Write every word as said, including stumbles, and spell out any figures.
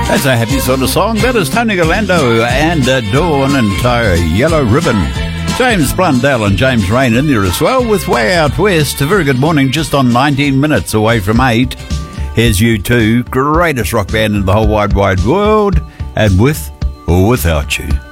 That's a happy sort of song. That is Tony Galando and uh, Dawn and uh, Yellow Ribbon. James Blundell and James Rain in there as well with Way Out West. A very good morning, just on nineteen minutes away from eight. Here's U two, greatest rock band in the whole wide, wide world, and with or without you.